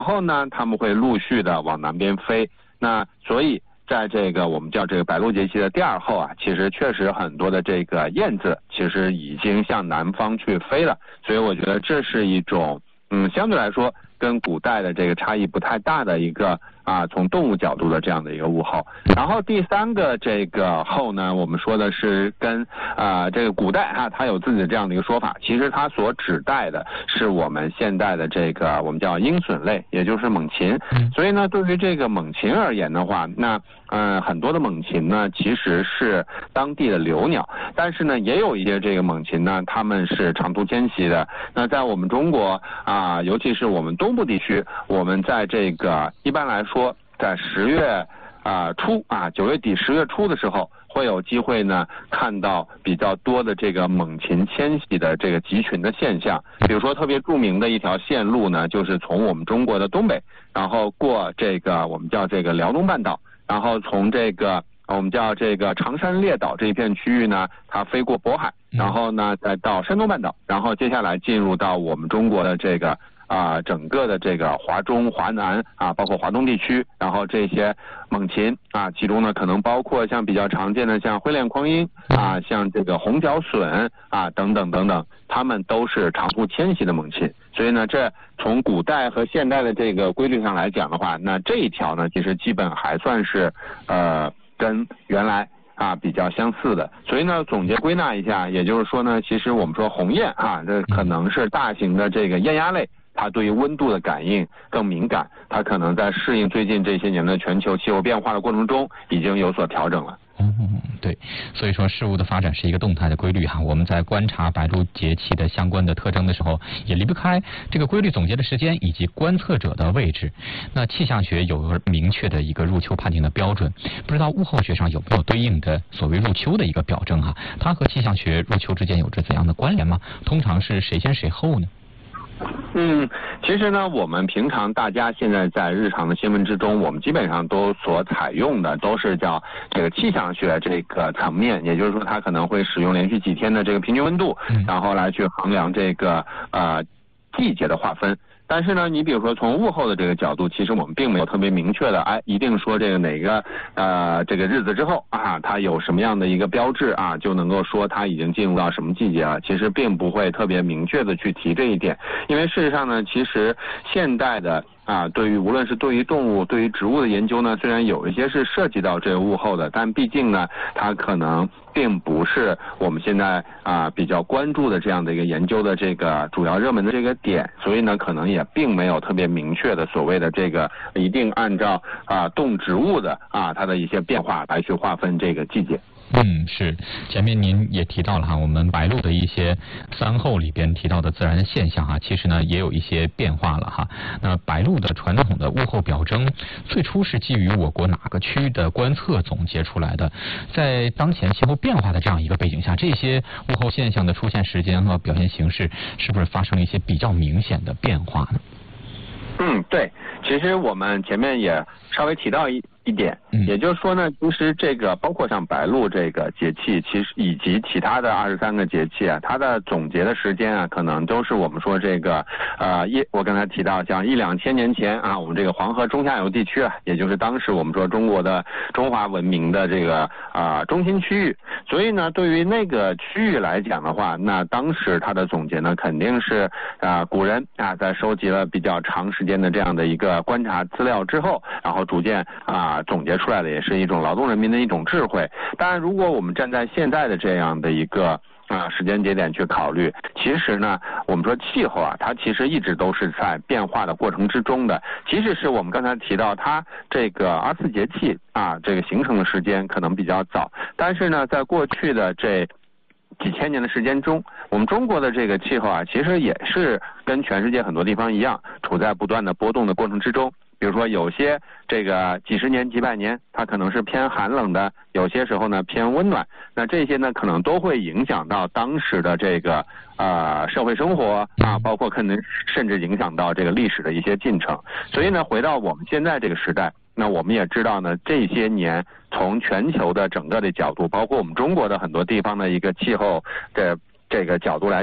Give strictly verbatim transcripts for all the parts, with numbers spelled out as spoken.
后呢，它们会陆续的往南边飞。那所以在这个我们叫这个白露节气的第二后啊，其实确实很多的这个燕子其实已经向南方去飞了。所以我觉得这是一种嗯相对来说跟古代的这个差异不太大的一个啊从动物角度的这样的一个物候。然后第三个这个候呢，我们说的是跟啊这个古代啊它有自己的这样的一个说法，其实它所指代的是我们现代的这个我们叫鹰隼类，也就是猛禽。所以呢，对于这个猛禽而言的话，那嗯、呃、很多的猛禽呢其实是当地的留鸟，但是呢也有一些这个猛禽呢它们是长途迁徙的。那在我们中国啊，尤其是我们东部地区，我们在这个一般来说在十月啊初啊九月底十月初的时候，会有机会呢看到比较多的这个猛禽迁徙的这个集群的现象。比如说特别著名的一条线路呢，就是从我们中国的东北，然后过这个我们叫这个辽东半岛，然后从这个我们叫这个长山列岛这一片区域呢，它飞过渤海，然后呢再到山东半岛，然后接下来进入到我们中国的这个啊，整个的这个华中、华南啊，包括华东地区，然后这些猛禽啊，其中呢可能包括像比较常见的像灰脸鹳鹰啊，像这个红角隼啊等等等等，它们都是长途迁徙的猛禽。所以呢，这从古代和现代的这个规律上来讲的话，那这一条呢，其实基本还算是呃跟原来啊比较相似的。所以呢，总结归纳一下，也就是说呢，其实我们说鸿雁啊，这可能是大型的这个雁鸭类，它对于温度的感应更敏感，它可能在适应最近这些年的全球气候变化的过程中已经有所调整了。 嗯，对，所以说事物的发展是一个动态的规律哈。我们在观察白露节气的相关的特征的时候，也离不开这个规律总结的时间以及观测者的位置。那气象学有个明确的一个入秋判定的标准，不知道物候学上有没有对应的所谓入秋的一个表征哈？它和气象学入秋之间有着怎样的关联吗？通常是谁先谁后呢？ 嗯，其实呢，我们平常大家现在在日常的新闻之中，我们基本上都所采用的都是叫这个气象学这个层面，也就是说，它可能会使用连续几天的这个平均温度，然后来去衡量这个呃季节的划分。但是呢，你比如说从物候的这个角度，其实我们并没有特别明确的，哎，一定说这个哪个呃这个日子之后啊，它有什么样的一个标志啊，就能够说它已经进入到什么季节了。其实并不会特别明确的去提这一点，因为事实上呢，其实现代的啊，对于无论是对于动物、对于植物的研究呢，虽然有一些是涉及到这个物候的，但毕竟呢，它可能并不是我们现在啊比较关注的这样的一个研究的这个主要热门的这个点，所以呢，可能也并没有特别明确的所谓的这个一定按照啊动植物的啊它的一些变化来去划分这个季节。 嗯，是，前面您也提到了哈，我们白露的一些三候里边提到的自然现象哈，其实呢也有一些变化了哈。那白露的传统的物候表征，最初是基于我国哪个区域的观测总结出来的？在当前气候变化的这样一个背景下，这些物候现象的出现时间和表现形式，是不是发生了一些比较明显的变化呢？ 嗯，对，其实我们前面也稍微提到一一点，也就是说呢，其实这个包括像白露这个节气，其实以及其他的二十三个节气啊，它的总结的时间啊，可能都是我们说这个呃一，我刚才提到像一两千年前啊，我们这个黄河中下游地区啊，也就是当时我们说中国的中华文明的这个啊、呃、中心区域，所以呢，对于那个区域来讲的话，那当时它的总结呢，肯定是啊、呃、古人啊在收集了比较长时间的这样的一个观察资料之后，然后逐渐啊。啊，总结出来的也是一种劳动人民的一种智慧。当然，如果我们站在现在的这样的一个啊时间节点去考虑，其实呢，我们说气候啊，它其实一直都是在变化的过程之中的。即使是我们刚才提到它这个二十四节气啊，这个形成的时间可能比较早，但是呢，在过去的这几千年的时间中，我们中国的这个气候啊，其实也是跟全世界很多地方一样，处在不断的波动的过程之中。比如说有些这个几十年几百年它可能是偏寒冷的，有些时候呢偏温暖，那这些呢可能都会影响到当时的这个呃社会生活啊，包括可能甚至影响到这个历史的一些进程。所以呢回到我们现在这个时代，那我们也知道呢，这些年从全球的整个的角度，包括我们中国的很多地方的一个气候的这个角度来讲，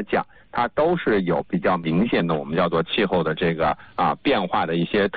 它都是有比较明显的我们叫做气候的这个啊变化的一些